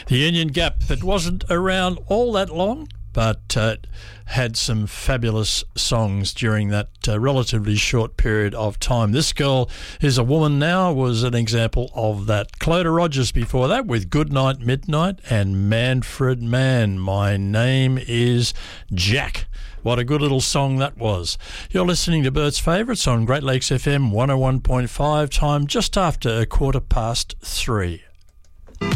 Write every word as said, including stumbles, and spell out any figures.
The Union Gap, it wasn't around all that long, but uh, had some fabulous songs during that uh, relatively short period of time. This Girl Is a Woman Now was an example of that. Clodagh Rogers before that with Goodnight Midnight, and Manfred Mann, My Name is Jack. What a good little song that was. You're listening to Bert's Favourites on Great Lakes F M one oh one point five, time just after a quarter past three.